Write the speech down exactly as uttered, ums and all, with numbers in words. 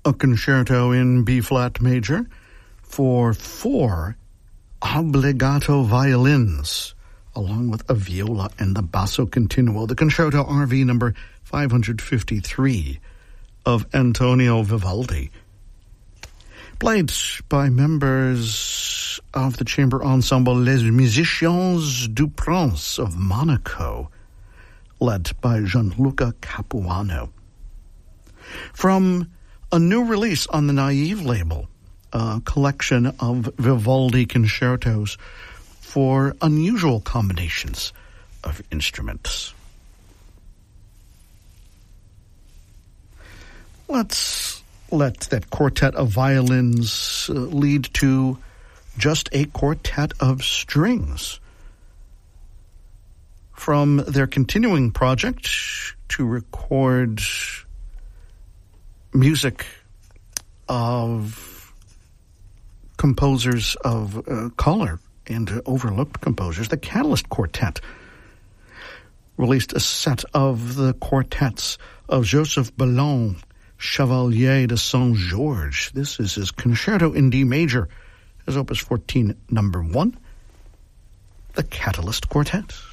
a concerto in B-flat major for four obbligato violins, along with a viola and the basso continuo, the Concerto R V number five hundred fifty-three of Antonio Vivaldi, played by members of the chamber ensemble Les Musiciens du Prince of Monaco, led by Gianluca Capuano. From a new release on the Naive label, a collection of Vivaldi concertos for unusual combinations of instruments. Let's let that quartet of violins uh, lead to just a quartet of strings. From their continuing project to record music of composers of uh, color and uh, overlooked composers, the Catalyst Quartet released a set of the quartets of Joseph Bellon, Chevalier de Saint-Georges. This is his Concerto in D major, his opus fourteen, number one, the Catalyst Quartet.